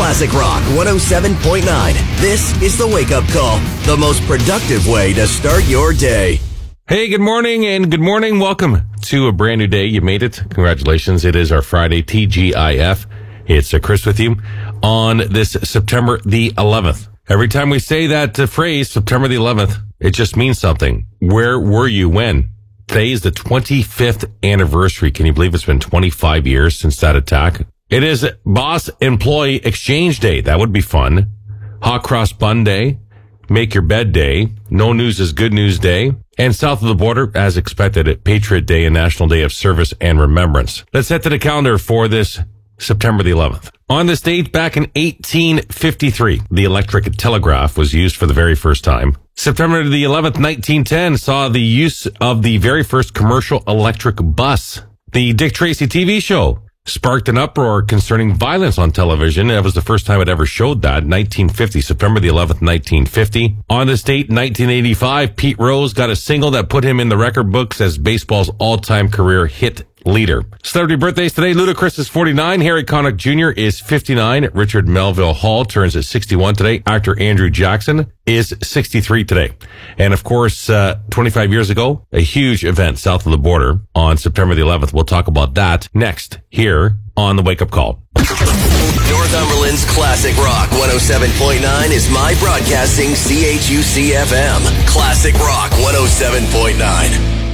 Classic Rock 107.9. This is the Wake Up Call, the most productive way to start your day. Hey, good morning and good morning. Welcome to a brand new day. You made it. Congratulations. It is our Friday, TGIF. It's Chris with you on this September the 11th. Every time we say that phrase, September the 11th, it just means something. Where were you when? Today is the 25th anniversary. Can you believe it's been 25 years since that attack? It is Boss-Employee Exchange Day. That would be fun. Hot Cross Bun Day. Make Your Bed Day. No News is Good News Day. And south of the border, as expected, Patriot Day and National Day of Service and Remembrance. Let's head to the calendar for this September the 11th. On this date, back in 1853, the electric telegraph was used for the very first time. September the 11th, 1910, saw the use of the very first commercial electric bus. The Dick Tracy TV show sparked an uproar concerning violence on television. That was the first time it ever showed that. 1950, September the 11th, 1950. On this date, 1985, Pete Rose got a single that put him in the record books as baseball's all-time career hit leader. Celebrity birthdays today. Ludacris is 49. Harry Connick Jr. is 59. Richard Melville Hall turns at 61 today. Actor Andrew Jackson is 63 today. And of course, 25 years ago, a huge event south of the border on September the 11th. We'll talk about that next here on the Wake Up Call. Northumberland's Classic Rock 107.9 is My Broadcasting CHUC-FM. Classic Rock 107.9.